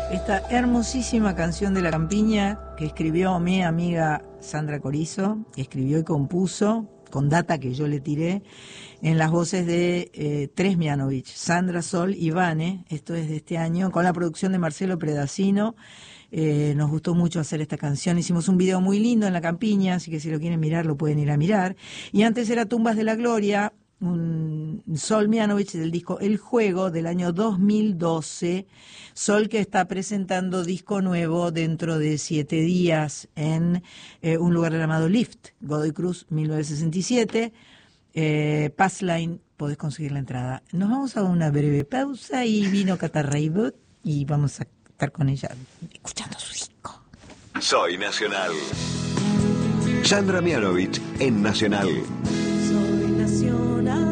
Esta hermosísima canción de La Campiña que escribió mi amiga Sandra Corizo, que escribió y compuso con data que yo le tiré, en las voces de Tres Mianovich, Sandra, Sol y Vane. Esto es de este año, con la producción de Marcelo Predacino. Nos gustó mucho hacer esta canción. Hicimos un video muy lindo en La Campiña, así que si lo quieren mirar, lo pueden ir a mirar. Y antes era Tumbas de la Gloria, un Sol Mianovich del disco El Juego del año 2012. Sol que está presentando disco nuevo dentro de 7 días en un lugar llamado Lift, Godoy Cruz, 1967. Passline, podés conseguir la entrada. Nos vamos a una breve pausa y vino Cata Raibot y vamos a estar con ella escuchando su disco. Soy Nacional. Sandra Mianovich en Nacional. Soy Nacional.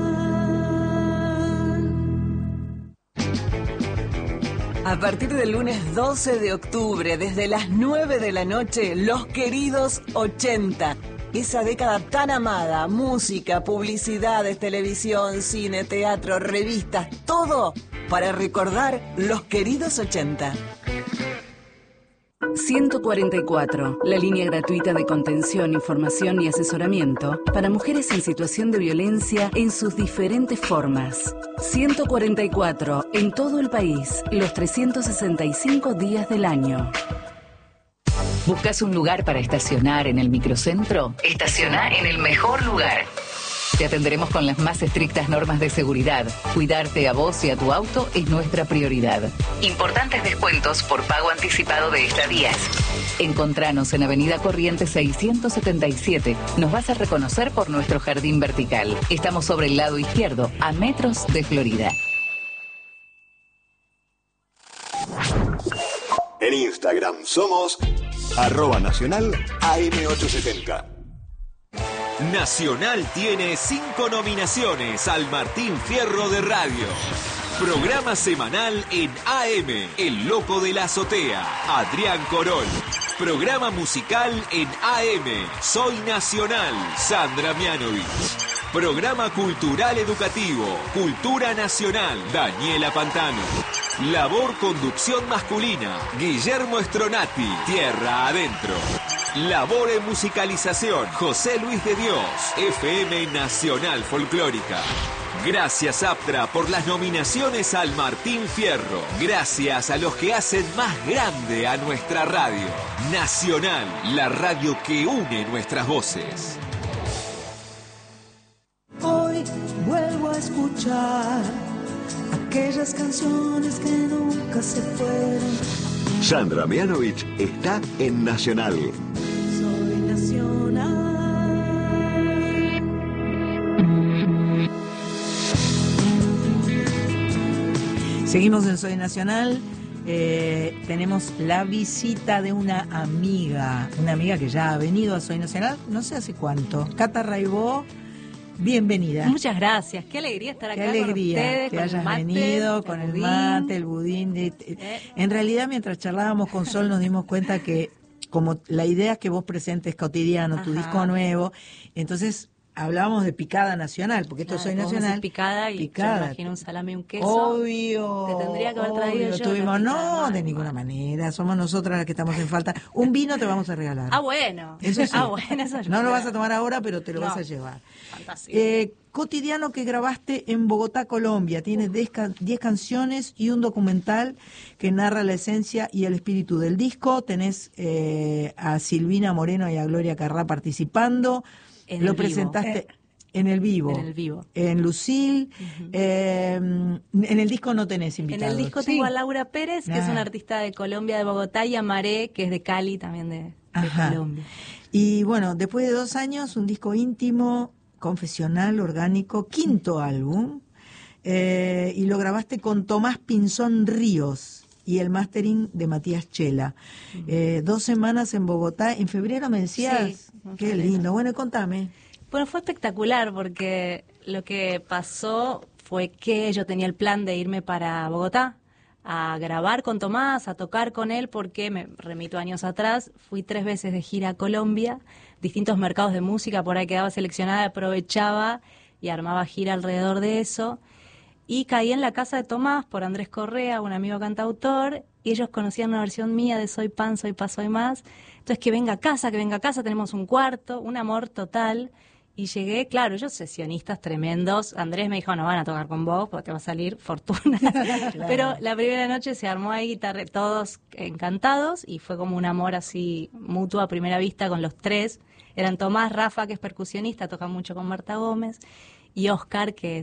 A partir del lunes 12 de octubre, desde las 9 de la noche, Los Queridos 80. Esa década tan amada, música, publicidades, televisión, cine, teatro, revistas, todo para recordar Los Queridos 80. 144, la línea gratuita de contención, información y asesoramiento para mujeres en situación de violencia en sus diferentes formas. 144, en todo el país, los 365 días del año. ¿Buscas un lugar para estacionar en el microcentro? Estaciona en el mejor lugar. Te atenderemos con las más estrictas normas de seguridad. Cuidarte a vos y a tu auto es nuestra prioridad. Importantes descuentos por pago anticipado de estadías. Encontranos en Avenida Corrientes 677. Nos vas a reconocer por nuestro jardín vertical. Estamos sobre el lado izquierdo, a metros de Florida. En Instagram somos @Nacional AM870. Nacional tiene 5 nominaciones al Martín Fierro de Radio. Programa semanal en AM, El Loco de la Azotea, Adrián Corol. Programa musical en AM, Soy Nacional, Sandra Mianovich. Programa cultural educativo, Cultura Nacional, Daniela Pantano. Labor conducción masculina, Guillermo Stronati, Tierra Adentro. Labor en musicalización, José Luis de Dios, FM Nacional Folclórica. Gracias Aptra por las nominaciones al Martín Fierro. Gracias a los que hacen más grande a nuestra radio. Nacional, la radio que une nuestras voces. Hoy vuelvo a escuchar aquellas canciones que nunca se fueron. Sandra Mianovich está en Nacional. Soy Nacional. Seguimos en Soy Nacional. Tenemos la visita de una amiga que ya ha venido a Soy Nacional, no sé hace cuánto. Cata Raibó, bienvenida. Muchas gracias, qué alegría estar acá. Qué alegría con ustedes, que con hayas el mate, venido con el mate, el budín. En realidad, mientras charlábamos con Sol, nos dimos cuenta que como la idea es que vos presentes cotidiano, tu disco nuevo, entonces hablábamos de picada nacional, porque esto Soy Nacional. Picada y picada. yo me imagino un salame y un queso. Obvio. Te tendría que haber traído yo. Tuvimos, no, de ninguna manera. Somos nosotras las que estamos en falta. Un vino te vamos a regalar. Ah, bueno. Eso sí. Bueno, eso yo no lo vas a tomar ahora, pero te lo vas a llevar. Fantástico. Cotidiano que grabaste en Bogotá, Colombia. Tienes 10 canciones y un documental que narra la esencia y el espíritu del disco. Tenés a Silvina Moreno y a Gloria Carrá participando. Lo presentaste en el vivo. En el vivo. En Lucil. En el disco no tenés invitados. En el disco tengo a Laura Pérez, que es una artista de Colombia, de Bogotá, y a Maré, que es de Cali, también de Colombia. Y bueno, después de 2 años, un disco íntimo, confesional, orgánico, 5º álbum, y lo grabaste con Tomás Pinzón Ríos y el mastering de Matías Chela. 2 semanas en Bogotá, en febrero me decías. Sí, qué lindo. Bueno, contame. Bueno, fue espectacular porque lo que pasó fue que yo tenía el plan de irme para Bogotá a grabar con Tomás, a tocar con él, porque me remito años atrás, fui 3 veces de gira a Colombia, distintos mercados de música, por ahí quedaba seleccionada, aprovechaba y armaba gira alrededor de eso. y caí en la casa de Tomás por Andrés Correa, un amigo cantautor, y ellos conocían una versión mía de Soy Pan, Soy Paz, Soy Más. Entonces, que venga a casa, tenemos un cuarto, un amor total. Y llegué, claro, ellos sesionistas tremendos. Andrés me dijo, no van a tocar con vos porque te va a salir fortuna. Claro. Pero la primera noche se armó ahí guitarra, todos encantados, y fue como un amor así mutuo a primera vista con los tres. Eran Tomás, Rafa, que es percusionista, toca mucho con Marta Gómez, y Oscar, que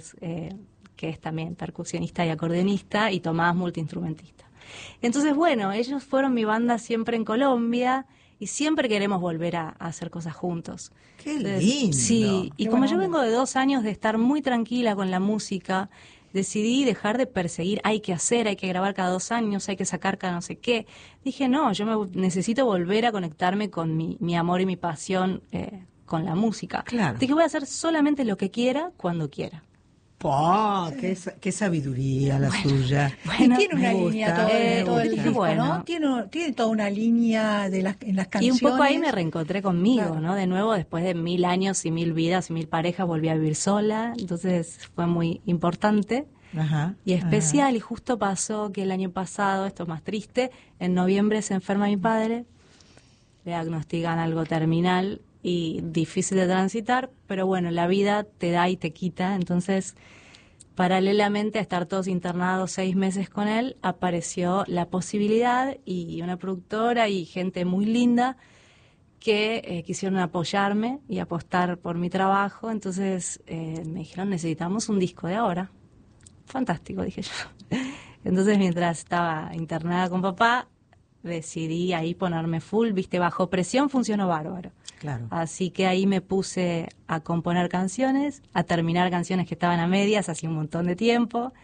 es también percusionista y acordeonista, y Tomás, multiinstrumentista. Entonces, bueno, ellos fueron mi banda siempre en Colombia, y siempre queremos volver a hacer cosas juntos. ¡Qué lindo! Sí, y como yo vengo de 2 años de estar muy tranquila con la música, decidí dejar de perseguir, hay que grabar cada 2 años, hay que sacar cada no sé qué. Dije, no, yo necesito volver a conectarme con mi amor y mi pasión con la música. Claro. Dije, voy a hacer solamente lo que quiera, cuando quiera. ¡Oh, qué sabiduría la suya! Bueno, y tiene una línea todo el disco, bueno. ¿no? Tiene toda una línea en las canciones. Y un poco ahí me reencontré conmigo, claro, ¿no? De nuevo, después de 1000 años y 1000 vidas y 1000 parejas, volví a vivir sola. Entonces fue muy importante. Ajá, y especial. Y justo pasó que el año pasado, esto es más triste, en noviembre se enferma mi padre, le diagnostican algo terminal y difícil de transitar, pero bueno, la vida te da y te quita. Entonces, paralelamente a estar todos internados 6 meses con él, apareció la posibilidad, y una productora y gente muy linda que quisieron apoyarme y apostar por mi trabajo. Entonces me dijeron, necesitamos un disco de ahora. Fantástico, dije yo. Entonces, mientras estaba internada con papá, decidí ahí ponerme full, viste, bajo presión funcionó bárbaro. Claro. Así que ahí me puse a componer canciones, a terminar canciones que estaban a medias hace un montón de tiempo,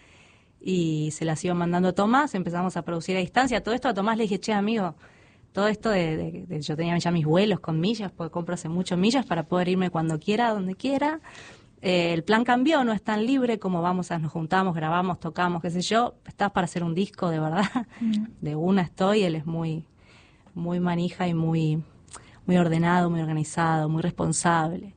y se las iba mandando a Tomás, empezamos a producir a distancia. Todo esto a Tomás le dije, che, amigo, todo esto yo tenía ya mis vuelos con millas, porque compro hace mucho millas para poder irme cuando quiera, donde quiera. El plan cambió, no es tan libre como nos juntamos, grabamos, tocamos, qué sé yo. Estás para hacer un disco, de verdad. De una estoy, él es muy, muy manija y muy ordenado, muy organizado, muy responsable.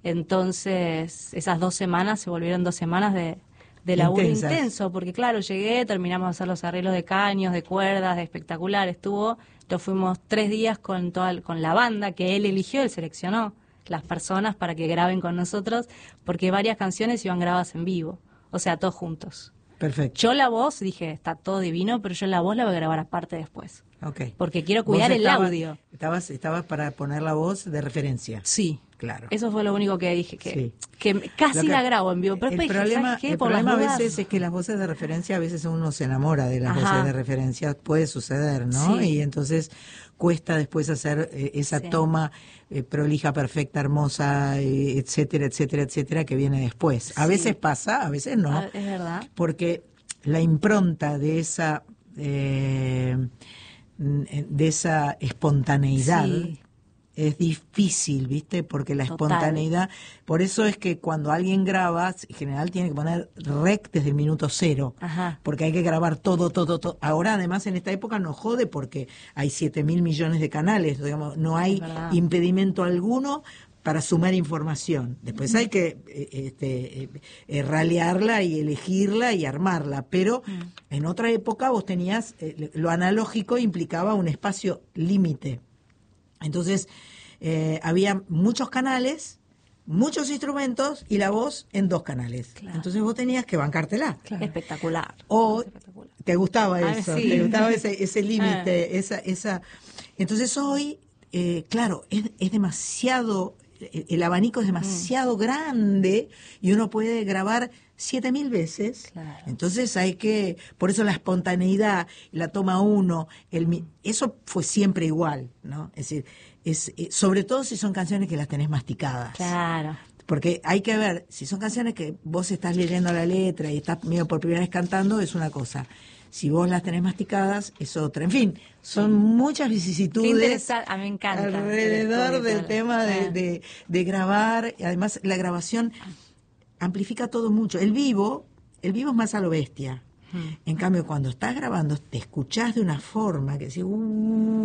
Entonces, esas 2 semanas se volvieron 2 semanas de laburo intenso, porque claro, llegué, terminamos de hacer los arreglos de caños, de cuerdas, de espectacular. Fuimos 3 días con la banda que él eligió, él seleccionó las personas para que graben con nosotros, porque varias canciones iban grabadas en vivo, o sea, todos juntos. Perfecto. Yo la voz, dije, está todo divino, pero yo la voz la voy a grabar aparte después. Okay. Porque quiero cuidar el audio. Estabas para poner la voz de referencia. Sí. Claro. Eso fue lo único que dije, que casi la grabo en vivo. Pero el problema a veces es que las voces de referencia, a veces uno se enamora de las voces de referencia, puede suceder, ¿no? Sí. Y entonces cuesta después hacer esa toma prolija, perfecta, hermosa, etcétera, etcétera, etcétera, que viene después. A veces pasa, a veces no. Es verdad. Porque la impronta de esa espontaneidad es difícil, ¿viste? Porque la espontaneidad, por eso es que cuando alguien graba, en general tiene que poner rec desde el minuto 0, porque hay que grabar todo. Ahora, además, en esta época no jode porque hay 7.000 millones de canales, digamos, no hay impedimento alguno para sumar información. Después hay que ralearla y elegirla y armarla, pero en otra época vos tenías, lo analógico implicaba un espacio límite. Entonces, había muchos canales, muchos instrumentos y la voz en 2 canales. Claro. Entonces vos tenías que bancártela. Claro. Espectacular. O espectacular. Te gustaba eso, sí. te gustaba ese límite, esa. Entonces hoy, claro, es demasiado, el abanico es demasiado grande y uno puede grabar 7.000 veces. Claro. Entonces por eso la espontaneidad, la toma 1, eso fue siempre igual, ¿no? Es decir, sobre todo si son canciones que las tenés masticadas. Claro. Porque hay que ver, si son canciones que vos estás leyendo la letra y estás medio por primera vez cantando, es una cosa. Si vos las tenés masticadas, es otra. En fin, son muchas vicisitudes. A mí me encanta. Alrededor del tema de grabar. Además, la grabación amplifica todo mucho. El vivo es más a lo bestia. En cambio, cuando estás grabando, te escuchás de una forma que decís,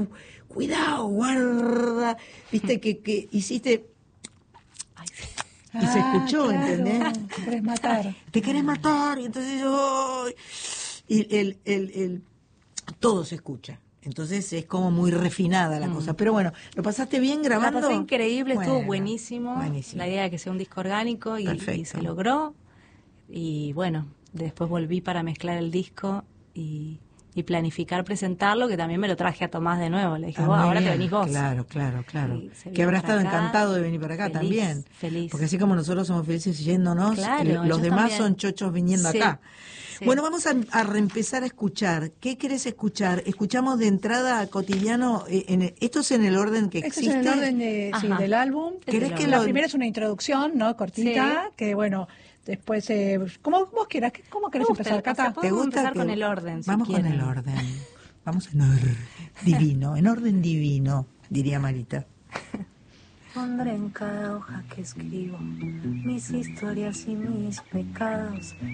cuidado, guarda. Viste que hiciste... y se escuchó, claro, ¿entendés? Te querés matar. Te querés matar, y entonces ¡ay! Y el todo se escucha. Entonces es como muy refinada la cosa. Pero bueno, ¿lo pasaste bien grabando? La pasé increíble, estuvo Bueno, buenísimo. La idea de que sea un disco orgánico y se logró. Y bueno, después volví para mezclar el disco y planificar presentarlo, que también me lo traje a Tomás de nuevo. Le dije, ahora te venís vos. Claro. Que habrá estado encantado de venir para acá también. Feliz. Porque así como nosotros somos felices yéndonos, los demás también. son chochos viniendo acá. Sí. Bueno, vamos a reempezar a escuchar. ¿Qué querés escuchar? Escuchamos de entrada Cotidiano. Esto es en el orden que existe. Este es en el orden del álbum. ¿Querés que la primera es una introducción, ¿no? Cortita, que bueno, después, como vos quieras, ¿cómo querés empezar, Cata? ¿Te gusta empezar con el orden? Vamos con el orden. Vamos en orden divino, en orden divino, diría Marita. Pondré en cada hoja que escribo mis historias y mis pecados.